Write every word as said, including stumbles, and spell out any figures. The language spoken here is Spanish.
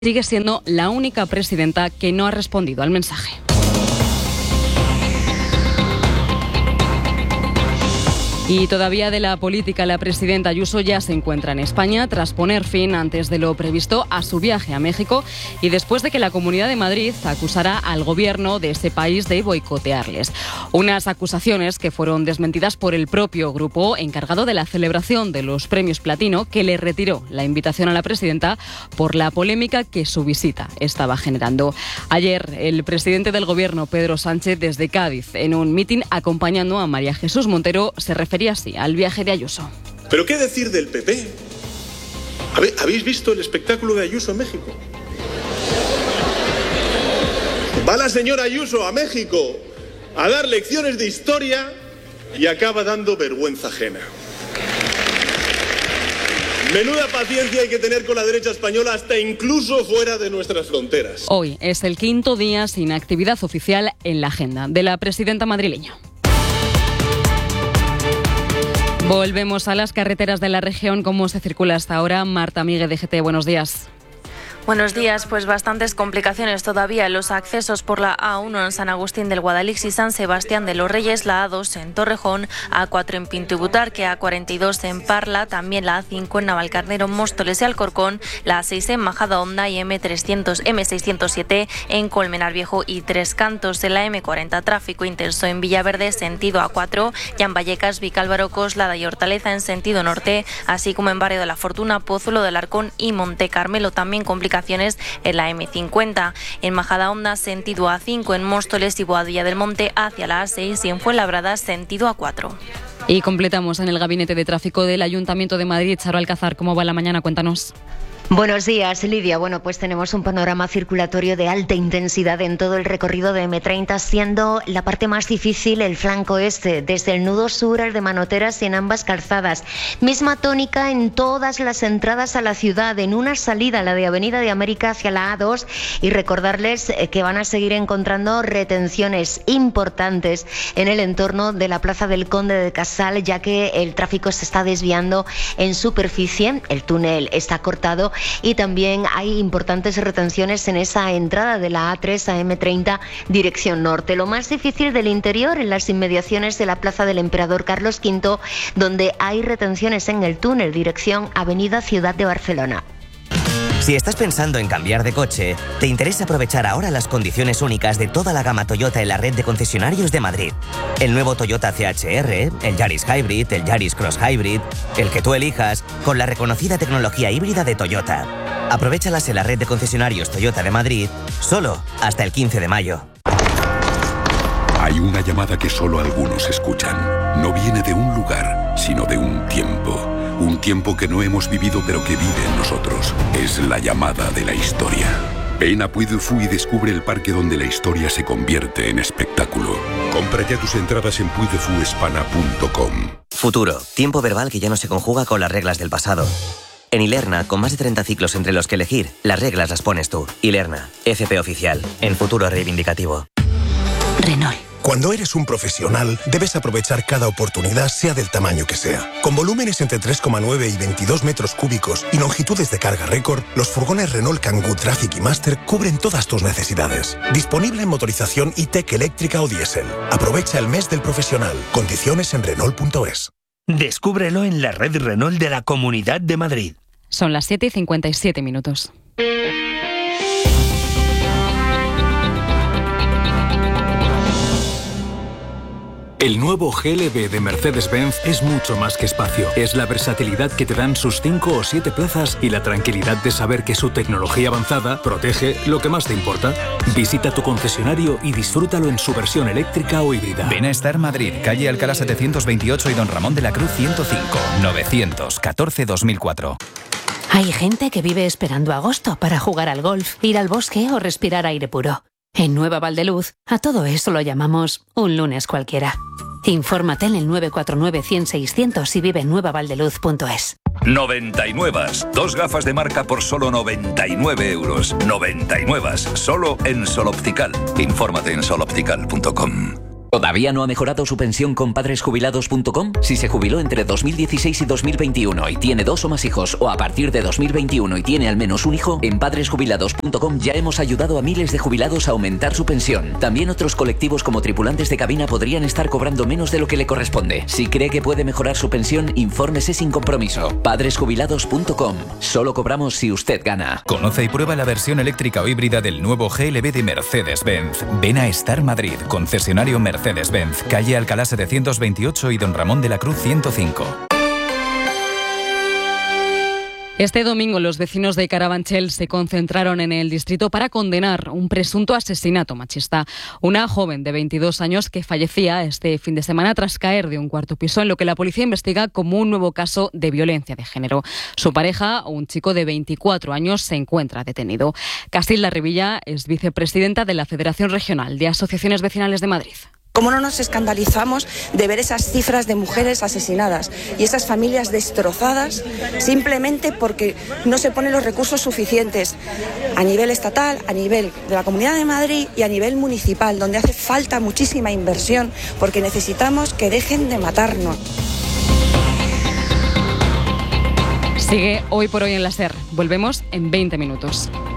sigue siendo la única presidenta que no ha respondido al mensaje. Y todavía de la política, la presidenta Ayuso ya se encuentra en España tras poner fin antes de lo previsto a su viaje a México y después de que la Comunidad de Madrid acusara al gobierno de ese país de boicotearles. Unas acusaciones que fueron desmentidas por el propio grupo encargado de la celebración de los premios Platino, que le retiró la invitación a la presidenta por la polémica que su visita estaba generando. Ayer, el presidente del gobierno, Pedro Sánchez, desde Cádiz, en un mitin acompañando a María Jesús Montero, se refería así al viaje de Ayuso. ¿Pero qué decir del P P? ¿Habéis visto el espectáculo de Ayuso en México? Va la señora Ayuso a México a dar lecciones de historia y acaba dando vergüenza ajena. Menuda paciencia hay que tener con la derecha española, hasta incluso fuera de nuestras fronteras. Hoy es el quinto día sin actividad oficial en la agenda de la presidenta madrileña. Volvemos a las carreteras de la región. ¿Cómo se circula hasta ahora? Marta Migue, de G T, buenos días. Buenos días, pues bastantes complicaciones todavía en los accesos por la A uno en San Agustín del Guadalix y San Sebastián de los Reyes, la A dos en Torrejón, A cuatro en Pinto y Butarque, A cuarenta y dos en Parla, también la A cinco en Navalcarnero, Móstoles y Alcorcón, la A seis en Majadahonda y M trescientos, M seiscientos siete en Colmenar Viejo y Tres Cantos. En la M cuarenta, tráfico intenso en Villaverde, sentido A cuatro, y en Vallecas, Vicálvaro, Coslada y Hortaleza en sentido norte, así como en Barrio de la Fortuna, Pozuelo del Arcón y Monte Carmelo. También complicaciones en la M cincuenta, en Majadahonda sentido A cinco, en Móstoles y Boadilla del Monte hacia la A seis y en Fuenlabrada sentido A cuatro. Y completamos en el Gabinete de Tráfico del Ayuntamiento de Madrid. Charo Alcázar, ¿cómo va la mañana? Cuéntanos. Buenos días, Lidia. Bueno, pues tenemos un panorama circulatorio de alta intensidad en todo el recorrido de M treinta, siendo la parte más difícil el flanco este, desde el nudo sur al de Manoteras y en ambas calzadas. Misma tónica en todas las entradas a la ciudad, en una salida, la de Avenida de América hacia la A dos, y recordarles que van a seguir encontrando retenciones importantes en el entorno de la Plaza del Conde de Casal, ya que el tráfico se está desviando en superficie, el túnel está cortado y también hay importantes retenciones en esa entrada de la A tres a M treinta dirección norte. Lo más difícil del interior, en las inmediaciones de la Plaza del Emperador Carlos quinto, donde hay retenciones en el túnel dirección Avenida Ciudad de Barcelona. Si estás pensando en cambiar de coche, te interesa aprovechar ahora las condiciones únicas de toda la gama Toyota en la red de concesionarios de Madrid. El nuevo Toyota C H R, el Yaris Hybrid, el Yaris Cross Hybrid, el que tú elijas, con la reconocida tecnología híbrida de Toyota. Aprovéchalas en la red de concesionarios Toyota de Madrid, solo hasta el quince de mayo. Hay una llamada que solo algunos escuchan. No viene de un lugar, sino de un tiempo. Un tiempo que no hemos vivido pero que vive en nosotros. Es la llamada de la historia. Ven a Puy du Fou y descubre el parque donde la historia se convierte en espectáculo. Compra ya tus entradas en puy de fu hispana punto com. Futuro, tiempo verbal que ya no se conjuga con las reglas del pasado. En Ilerna, con más de treinta ciclos entre los que elegir, las reglas las pones tú. Ilerna, F P oficial, en futuro reivindicativo. Renault. Cuando eres un profesional, debes aprovechar cada oportunidad, sea del tamaño que sea. Con volúmenes entre tres coma nueve y veintidós metros cúbicos y longitudes de carga récord, los furgones Renault Kangoo Traffic y Master cubren todas tus necesidades. Disponible en motorización e-tech eléctrica o diésel. Aprovecha el mes del profesional. Condiciones en Renault punto es. Descúbrelo en la red Renault de la Comunidad de Madrid. Son las siete y cincuenta y siete minutos. El nuevo G L B de Mercedes-Benz es mucho más que espacio. Es la versatilidad que te dan sus cinco o siete plazas y la tranquilidad de saber que su tecnología avanzada protege lo que más te importa. Visita tu concesionario y disfrútalo en su versión eléctrica o híbrida. Ven a Estar Madrid, calle Alcalá setecientos veintiocho y Don Ramón de la Cruz ciento cinco, novecientos catorce dos mil cuatro. Hay gente que vive esperando agosto para jugar al golf, ir al bosque o respirar aire puro. En Nueva Valdeluz, a todo eso lo llamamos un lunes cualquiera. Infórmate en el nueve cuatro nueve, cien, seiscientos y vive en nueva valdeluz punto es. noventa y nueve. Dos gafas de marca por solo noventa y nueve euros. noventa y nueve. Solo en Sol Optical. Infórmate en sol optical punto com. ¿Todavía no ha mejorado su pensión con padres jubilados punto com? Si se jubiló entre dos mil dieciséis y dos mil veintiuno y tiene dos o más hijos, o a partir de dos mil veintiuno y tiene al menos un hijo, en padres jubilados punto com ya hemos ayudado a miles de jubilados a aumentar su pensión. También otros colectivos como tripulantes de cabina podrían estar cobrando menos de lo que le corresponde. Si cree que puede mejorar su pensión, infórmese sin compromiso. padres jubilados punto com. Solo cobramos si usted gana. Conoce y prueba la versión eléctrica o híbrida del nuevo G L B de Mercedes-Benz. Ven a Star Madrid, concesionario Mercedes. Mercedes-Benz, calle Alcalá setecientos veintiocho y Don Ramón de la Cruz ciento cinco. Este domingo los vecinos de Carabanchel se concentraron en el distrito para condenar un presunto asesinato machista. Una joven de veintidós años que fallecía este fin de semana tras caer de un cuarto piso, en lo que la policía investiga como un nuevo caso de violencia de género. Su pareja, un chico de veinticuatro años, se encuentra detenido. Casilda Revilla es vicepresidenta de la Federación Regional de Asociaciones Vecinales de Madrid. ¿Cómo no nos escandalizamos de ver esas cifras de mujeres asesinadas y esas familias destrozadas simplemente porque no se ponen los recursos suficientes a nivel estatal, a nivel de la Comunidad de Madrid y a nivel municipal, donde hace falta muchísima inversión porque necesitamos que dejen de matarnos? Sigue Hoy por Hoy en la SER. Volvemos en veinte minutos.